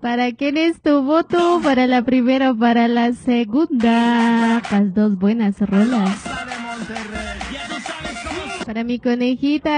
¿Para quién es tu voto? ¿Para la primera o para la segunda? Las dos buenas rolas. Para mi conejita